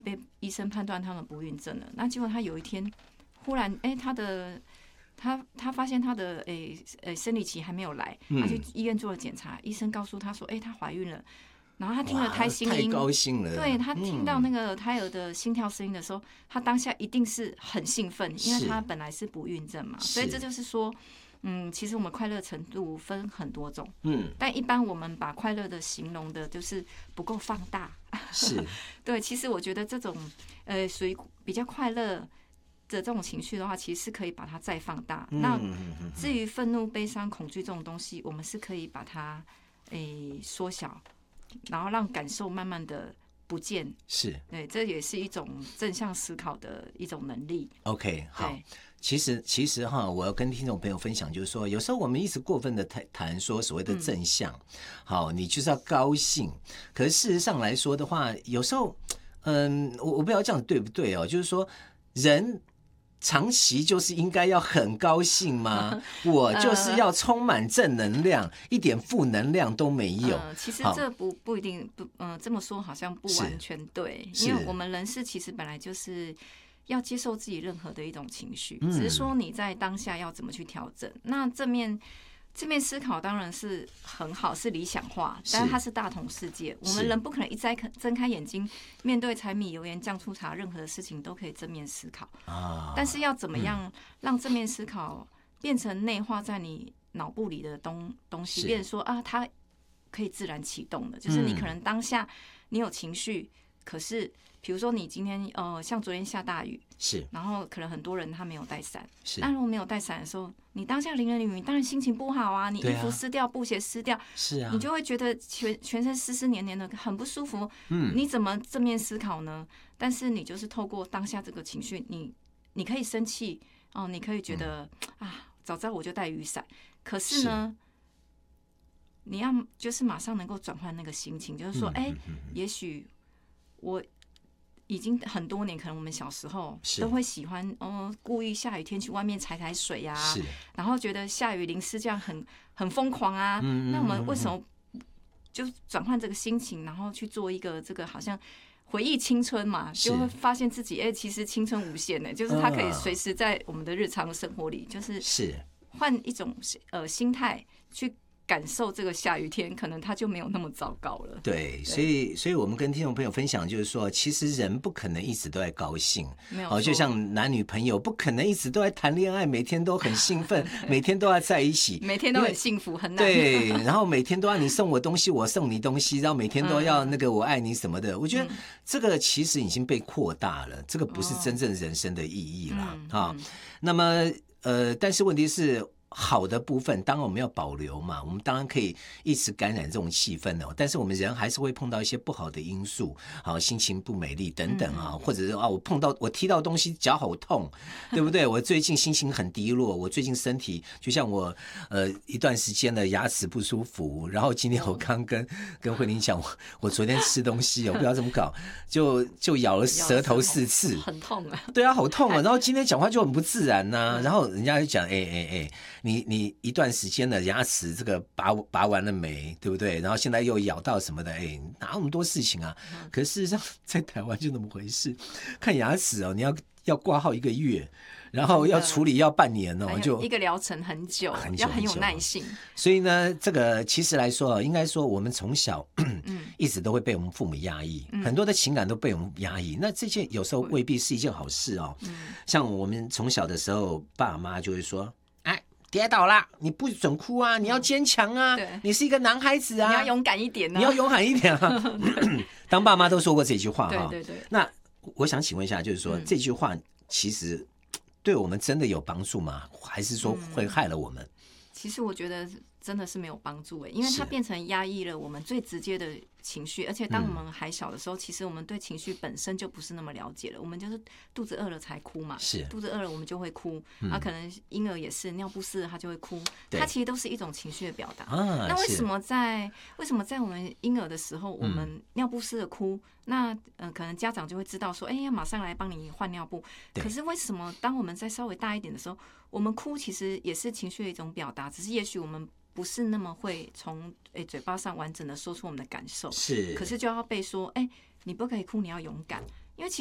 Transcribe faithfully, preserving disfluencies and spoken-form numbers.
被医生判断他们不孕症了。那结果他有一天忽然，哎、欸，他的他他发现他的诶诶、欸欸、生理期还没有来，他去医院做了检查，医生告诉他说，哎、欸，她怀孕了。然后他听了胎心音， 太高兴了。 对，他听到那个胎儿的心跳声音的时候，嗯、他当下一定是很兴奋，因为他本来是不孕症嘛，所以这就是说，嗯，其实我们快乐程度分很多种，嗯，但一般我们把快乐的形容的就是不够放大， 是， 对，其实我觉得这种呃属于比较快乐的这种情绪的话，其实是可以把它再放大。嗯、那至于愤怒、悲伤、恐惧这种东西，我们是可以把它诶缩小。然后让感受慢慢的不见， 是对，这也是一种正向思考的一种能力。 OK， 好，其实其实哈，我要跟听众朋友分享，就是说，有时候我们一直过分的谈说所谓的正向，嗯、好，你就是要高兴。可是事实上来说的话，有时候，嗯，我我不知道这样对不对哦，就是说人。长期就是应该要很高兴吗？我就是要充满正能量，呃、一点负能量都没有。 呃、其实这不不一定不，嗯、呃，这么说好像不完全对，因为我们人是其实本来就是要接受自己任何的一种情绪，嗯、只是说你在当下要怎么去调整。那正面。正面思考当然是很好，是理想化，但是它是大同世界。我们人不可能一摘睁开眼睛，面对柴米油盐酱醋茶，任何的事情都可以正面思考。啊、但是要怎么样让正面思考变成内化在你脑部里的东东西，变成说啊，它可以自然启动的。就是你可能当下你有情绪，可是比如说你今天呃，像昨天下大雨， 是， 然后可能很多人他没有带伞， 是。 那如果没有带伞的时候，你当下淋了雨，当然心情不好啊，你衣服湿掉，布鞋湿掉， 是啊， 你就会觉得全全身湿湿黏黏的，很不舒服。嗯，你怎么正面思考呢？但是你就是透过当下这个情绪，你你可以生气哦，你可以觉得、嗯、啊，早知道我就带雨伞。可是呢，是你要就是马上能够转换那个心情，就是说，哎、嗯欸，也许我。已经很多年，可能我们小时候都会喜欢，哦，故意下雨天去外面踩踩水啊，然后觉得下雨淋湿这样很很疯狂啊。嗯、那我们为什么就转换这个心情，然后去做一个这个好像回忆青春嘛，就会发现自己哎、欸，其实青春无限呢，就是它可以随时在我们的日常生活里，就是是换一种呃心态去。感受这个下雨天，可能它就没有那么糟糕了。 对，对所以，所以我们跟听众朋友分享，就是说，其实人不可能一直都在高兴， 没有哦，就像男女朋友不可能一直都在谈恋爱，每天都很兴奋，每天都要在一起， 每天都很幸福，很难。 对，然后每天都要你送我东西，我送你东西，然后每天都要那个我爱你什么的。嗯、我觉得这个其实已经被扩大了，这个不是真正人生的意义啦。嗯、啊。嗯、那么，呃，但是问题是。好的部分当然我们要保留嘛，我们当然可以一直感染这种气氛哦。但是我们人还是会碰到一些不好的因素，好，心情不美丽等等啊，嗯、或者是啊，我碰到我踢到东西脚好痛，对不对？我最近心情很低落，我最近身体就像我呃一段时间的牙齿不舒服，然后今天我刚跟跟慧玲讲，我我昨天吃东西我不知道怎么搞，就就咬了舌头四次， 很痛啊。 对啊，好痛啊！然后今天讲话就很不自然呐、啊，然后人家就讲，哎哎哎。你你一段时间的牙齿这个拔拔完了没，对不对？然后现在又咬到什么的，哎，哪有那么多事情啊？嗯、可是事实上在台湾就那么回事，看牙齿哦，你要要挂号一个月，然后要处理要半年哦，就一个疗程很久，很久要很有耐性。 所以呢，这个其实来说，应该说我们从小一直都会被我们父母压抑，嗯、很多的情感都被我们压抑。那这件有时候未必是一件好事哦。嗯、像我们从小的时候，爸妈就会说。跌倒啦，你不准哭啊，你要坚强啊，嗯、你是一个男孩子啊， 你要勇敢一点啊， 你要勇敢一点啊。当爸妈都说过这句话哈， 对对对。 那我想请问一下，就是说、嗯、这句话其实对我们真的有帮助吗？还是说会害了我们？嗯、 其实我觉得真的是没有帮助哎，因为它变成压抑了我们最直接的情绪，而且当我们还小的时候，嗯、其实我们对情绪本身就不是那么了解了，我们就是肚子饿了才哭嘛， 是肚子饿了我们就会哭，嗯、啊，可能婴儿也是尿不湿了他就会哭，它其实都是一种情绪的表达。啊、那为什么在为什么在我们婴儿的时候，我们尿不湿的哭，嗯、那呃可能家长就会知道说，哎、欸，要马上来帮你换尿布。可是为什么当我们再稍微大一点的时候，我们哭其实也是情绪的一种表达，只是也许我们不是那么会从诶、欸、嘴巴上完整的说出我们的感受， 是， 可是就要被说，哎、欸，你不可以哭，你要勇敢。